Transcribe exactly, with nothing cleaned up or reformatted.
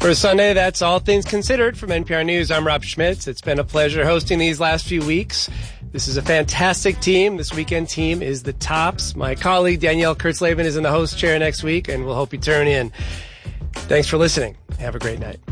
For Sunday, that's All Things Considered from N P R News. I'm Rob Schmitz. It's been a pleasure hosting these last few weeks. This is a fantastic team. This weekend team is the tops. My colleague Danielle Kurtzleben is in the host chair next week, and we'll hope you turn in. Thanks for listening. Have a great night.